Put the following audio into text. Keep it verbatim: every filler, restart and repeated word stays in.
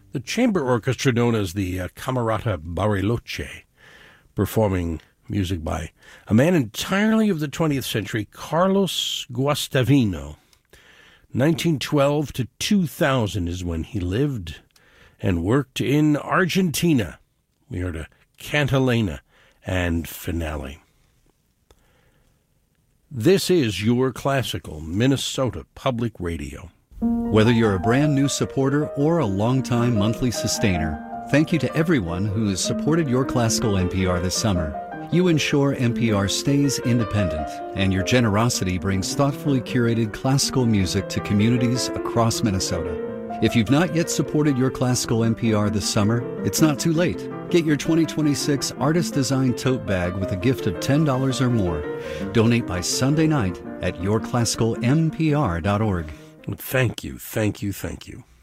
the chamber orchestra known as the uh, Camerata Bariloche, performing music by a man entirely of the twentieth century, Carlos Guastavino. nineteen twelve to two thousand is when he lived and worked in Argentina. We heard a Cantilena and Finale. This is your classical Minnesota Public Radio. Whether you're a brand new supporter or a longtime monthly sustainer, thank you to everyone who has supported your classical N P R this summer. You ensure N P R stays independent, and your generosity brings thoughtfully curated classical music to communities across Minnesota. If you've not yet supported your classical N P R this summer, it's not too late. Get your twenty twenty-six Artist Design Tote Bag with a gift of ten dollars or more. Donate by Sunday night at your classical m p r dot org. Thank you, thank you, thank you.